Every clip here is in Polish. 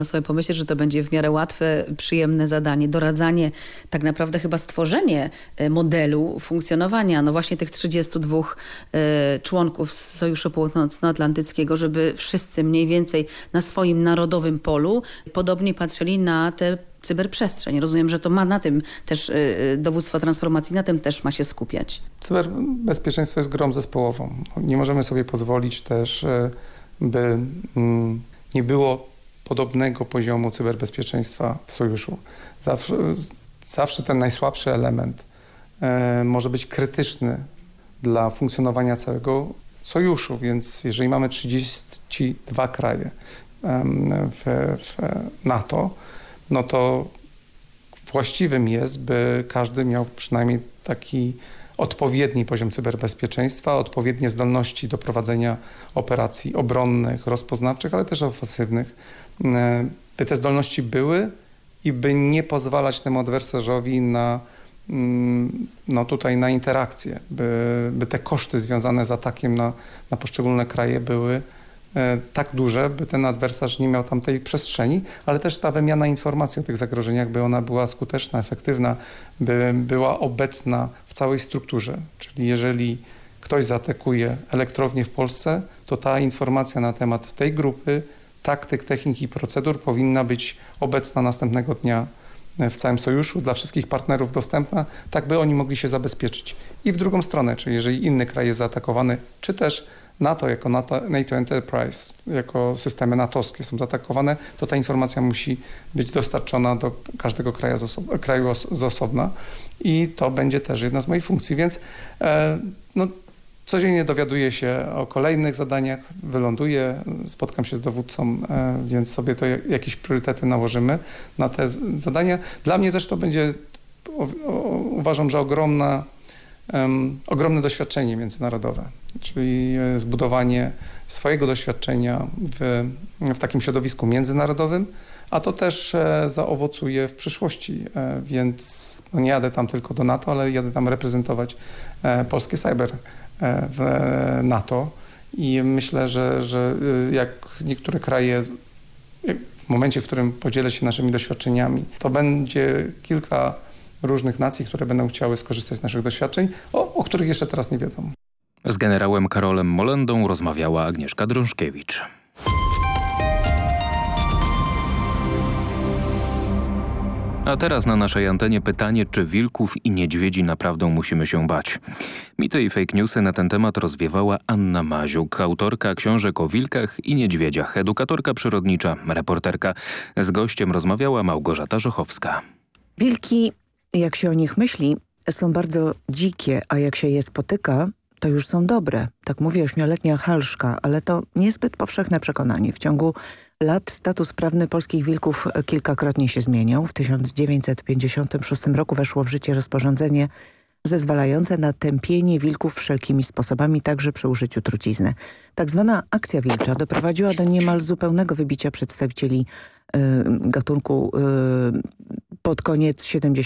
sobie pomyśleć, że to będzie w miarę łatwe, przyjemne zadanie, doradzanie, tak naprawdę chyba stworzenie modelu funkcjonowania, no właśnie tych 32 członków Sojuszu Północnoatlantyckiego, żeby wszyscy mniej więcej na swoim narodowym polu podobnie patrzyli na tę cyberprzestrzeń. Rozumiem, że to ma na tym też dowództwo transformacji, na tym też ma się skupiać. Cyberbezpieczeństwo jest grą zespołową. Nie możemy sobie pozwolić też, by nie było podobnego poziomu cyberbezpieczeństwa w sojuszu. Zawsze ten najsłabszy element może być krytyczny dla funkcjonowania całego sojuszu, więc jeżeli mamy 32 kraje w NATO, no to właściwym jest, by każdy miał przynajmniej taki odpowiedni poziom cyberbezpieczeństwa, odpowiednie zdolności do prowadzenia operacji obronnych, rozpoznawczych, ale też ofensywnych, by te zdolności były i by nie pozwalać temu adwersarzowi na interakcję, by te koszty związane z atakiem na poszczególne kraje były tak duże, by ten adwersarz nie miał tam tej przestrzeni, ale też ta wymiana informacji o tych zagrożeniach, by ona była skuteczna, efektywna, by była obecna w całej strukturze. Czyli jeżeli ktoś zaatakuje elektrownię w Polsce, to ta informacja na temat tej grupy, taktyk, technik i procedur powinna być obecna następnego dnia w całym sojuszu, dla wszystkich partnerów dostępna, tak by oni mogli się zabezpieczyć. I w drugą stronę, czyli jeżeli inny kraj jest zaatakowany, czy też NATO jako NATO Enterprise, jako systemy natowskie są zaatakowane, to ta informacja musi być dostarczona do każdego kraju z osobna i to będzie też jedna z moich funkcji, więc codziennie dowiaduję się o kolejnych zadaniach, wyląduję, spotkam się z dowódcą, więc sobie to jakieś priorytety nałożymy na te zadania. Dla mnie też to będzie, uważam, że ogromne doświadczenie międzynarodowe, czyli zbudowanie swojego doświadczenia w takim środowisku międzynarodowym, a to też zaowocuje w przyszłości, więc nie jadę tam tylko do NATO, ale jadę tam reprezentować polskie cyber w NATO i myślę, że jak niektóre kraje w momencie, w którym podzielę się naszymi doświadczeniami, to będzie kilka różnych nacji, które będą chciały skorzystać z naszych doświadczeń, o których jeszcze teraz nie wiedzą. Z generałem Karolem Molendą rozmawiała Agnieszka Drążkiewicz. A teraz na naszej antenie pytanie, czy wilków i niedźwiedzi naprawdę musimy się bać? Mity i fake newsy na ten temat rozwiewała Anna Maziuk, autorka książek o wilkach i niedźwiedziach, edukatorka przyrodnicza, reporterka. Z gościem rozmawiała Małgorzata Żochowska. Wilki, jak się o nich myśli, są bardzo dzikie, a jak się je spotyka, to już są dobre. Tak mówi 8-letnia Halszka, ale to niezbyt powszechne przekonanie. W ciągu lat status prawny polskich wilków kilkakrotnie się zmieniał. W 1956 roku weszło w życie rozporządzenie zezwalające na tępienie wilków wszelkimi sposobami, także przy użyciu trucizny. Tak zwana akcja wilcza doprowadziła do niemal zupełnego wybicia przedstawicieli gatunku pod koniec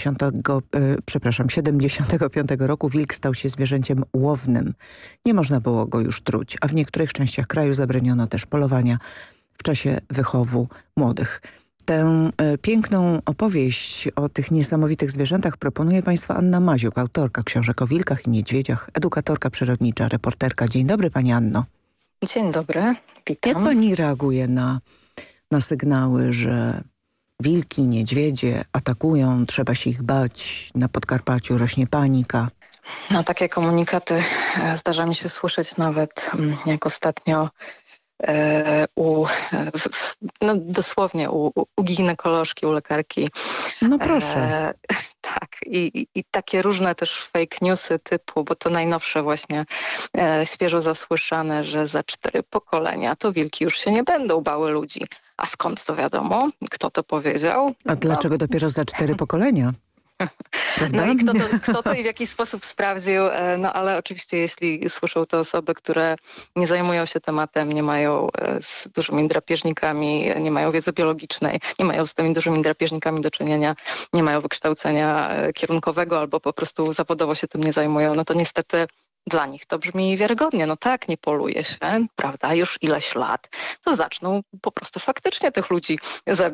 75 roku wilk stał się zwierzęciem łownym. Nie można było go już truć, a w niektórych częściach kraju zabroniono też polowania w czasie wychowu młodych. Tę piękną opowieść o tych niesamowitych zwierzętach proponuje Państwu Anna Maziuk, autorka książek o wilkach i niedźwiedziach, edukatorka przyrodnicza, reporterka. Dzień dobry Pani Anno. Dzień dobry, witam. Jak Pani reaguje na sygnały, że wilki, niedźwiedzie atakują, trzeba się ich bać, na Podkarpaciu rośnie panika? No, takie komunikaty zdarza mi się słyszeć nawet jak ostatnio dosłownie u ginekolożki, u lekarki. No proszę. Tak, i takie różne też fake newsy typu, bo to najnowsze właśnie świeżo zasłyszane, że za 4 pokolenia to wilki już się nie będą bały ludzi. A skąd to wiadomo? Kto to powiedział? A dlaczego dopiero za 4 pokolenia? Prawda? No i kto to i w jaki sposób sprawdził, no ale oczywiście jeśli słyszą to osoby, które nie zajmują się tematem, nie mają z dużymi drapieżnikami, nie mają wiedzy biologicznej, nie mają z tymi dużymi drapieżnikami do czynienia, nie mają wykształcenia kierunkowego albo po prostu zawodowo się tym nie zajmują, no to niestety dla nich to brzmi wiarygodnie. No tak, nie poluje się, prawda, już ileś lat, to zaczną po prostu faktycznie tych ludzi zabijać.